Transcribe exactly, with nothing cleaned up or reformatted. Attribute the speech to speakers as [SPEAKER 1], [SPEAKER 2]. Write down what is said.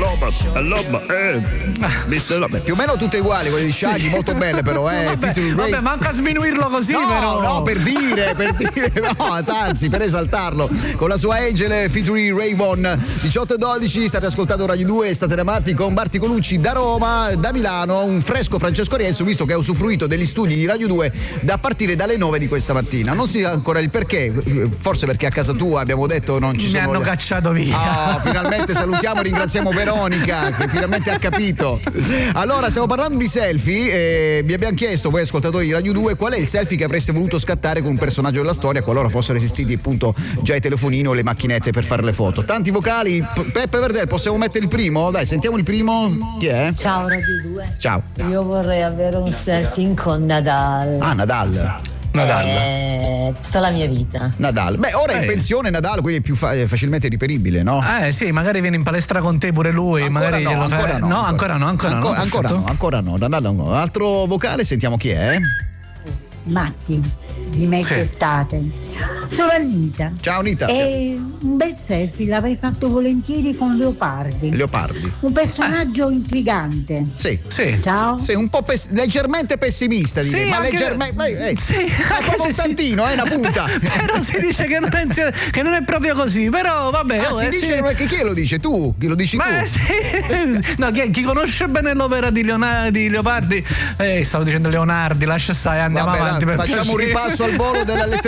[SPEAKER 1] Loba, Loba, eh. mister Loba.
[SPEAKER 2] Più o meno tutte uguali, quelle di Shaggy, sì. Molto belle però, eh.
[SPEAKER 3] Vabbè, vabbè, manca a sminuirlo così,
[SPEAKER 2] no,
[SPEAKER 3] però.
[SPEAKER 2] No, per dire, per dire, no, anzi, per esaltarlo. Con la sua Angel featuring Rayvon. diciotto e dodici, state ascoltando Radio due e state amati con Barti Colucci da Roma, da Milano, un fresco Francesco Rienzo, visto che ha usufruito degli studi di Radio due da partire dalle nove di questa mattina. Non si sa ancora il perché, forse perché a casa tua abbiamo detto non ci
[SPEAKER 3] Mi
[SPEAKER 2] sono.
[SPEAKER 3] Mi hanno cacciato via.
[SPEAKER 2] Oh, finalmente salutiamo e ringraziamo Veronica che finalmente ha capito. Allora, stiamo parlando di selfie e vi abbiamo chiesto, voi ascoltatori di Radio due, qual è il selfie che avreste voluto scattare con un personaggio della storia qualora fossero esistiti appunto già i telefonini o le macchinette per fare le foto. Tanti vocali. P- Peppe Verdel, possiamo mettere il primo? Dai, sentiamo il primo. Chi è?
[SPEAKER 4] Ciao Radio due.
[SPEAKER 2] Ciao.
[SPEAKER 4] Io vorrei avere un selfie con Nadal.
[SPEAKER 2] Ah, Nadal.
[SPEAKER 3] Nadal.
[SPEAKER 4] Eh, tutta la mia vita.
[SPEAKER 2] Nadal. Beh, ora è in
[SPEAKER 3] Eh.
[SPEAKER 2] pensione Nadal, quindi è più fa- facilmente reperibile, no?
[SPEAKER 3] Eh sì, magari viene in palestra con te pure lui.
[SPEAKER 2] Ancora
[SPEAKER 3] magari
[SPEAKER 2] no,
[SPEAKER 3] glielo
[SPEAKER 2] ancora
[SPEAKER 3] fai.
[SPEAKER 2] no,
[SPEAKER 3] no, ancora no, ancora
[SPEAKER 2] Anco-
[SPEAKER 3] no.
[SPEAKER 2] ancora
[SPEAKER 3] perfetto.
[SPEAKER 2] no, ancora no. Nadal no. Altro vocale, sentiamo chi è.
[SPEAKER 5] Matti di mezza
[SPEAKER 3] Sì.
[SPEAKER 5] estate. Sono Anita.
[SPEAKER 2] Ciao Anita.
[SPEAKER 5] E un bel selfie l'avrei fatto volentieri con Leopardi.
[SPEAKER 2] Leopardi.
[SPEAKER 5] Un personaggio intrigante.
[SPEAKER 2] Sì.
[SPEAKER 3] Sì.
[SPEAKER 5] Ciao.
[SPEAKER 2] Sei un po' pes- leggermente pessimista, direi,
[SPEAKER 3] Sì,
[SPEAKER 2] ma
[SPEAKER 3] anche-
[SPEAKER 2] leggermente. Eh, eh,
[SPEAKER 3] sì,
[SPEAKER 2] ma
[SPEAKER 3] anche
[SPEAKER 2] proprio un
[SPEAKER 3] se si-
[SPEAKER 2] tantino, è una punta.
[SPEAKER 3] Però si dice che non, è, che non è proprio così, però vabbè.
[SPEAKER 2] Ah,
[SPEAKER 3] oh,
[SPEAKER 2] si
[SPEAKER 3] eh,
[SPEAKER 2] dice
[SPEAKER 3] sì.
[SPEAKER 2] non è che chi lo dice? Tu? Chi lo dici
[SPEAKER 3] Ma
[SPEAKER 2] tu?
[SPEAKER 3] sì. No, chi, chi conosce bene l'opera di, Leonardo, di Leopardi, eh, stavo dicendo Leonardi, lascia stare, andiamo
[SPEAKER 2] Vabbè,
[SPEAKER 3] avanti.
[SPEAKER 2] dai,
[SPEAKER 3] per
[SPEAKER 2] facciamo un
[SPEAKER 3] piacere.
[SPEAKER 2] ripasso al volo della letteratura.